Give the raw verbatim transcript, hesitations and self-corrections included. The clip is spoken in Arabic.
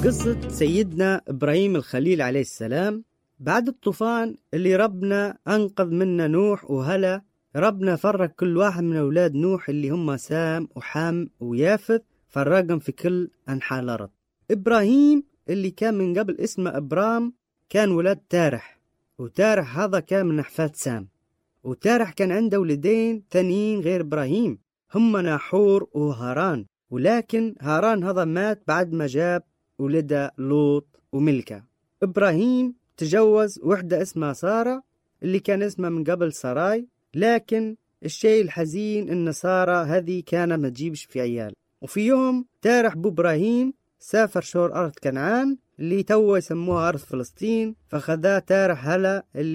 قصة سيدنا إبراهيم الخليل عليه السلام بعد الطوفان اللي ربنا أنقذ منه نوح وهلا. ربنا فرق كل واحد من أولاد نوح اللي هم سام وحام ويافث، فرقهم في كل أنحاء الأرض. إبراهيم اللي كان من قبل اسمه إبرام كان ولاد تارح، وتارح هذا كان من أحفاد سام. وتارح كان عنده ولدين ثانيين غير إبراهيم، هم ناحور وهاران، ولكن هاران هذا مات بعد ما جاب ولده لوط وملكة. إبراهيم تجوز وحدة اسمها سارة اللي كان اسمها من قبل سراي، لكن الشيء الحزين إن سارة هذه كان ما تجيبش في عيال. وفي يوم تارح بو إبراهيم سافر شور أرض كنعان اللي تو يسموها أرض فلسطين، فخذا تارح هلا اللي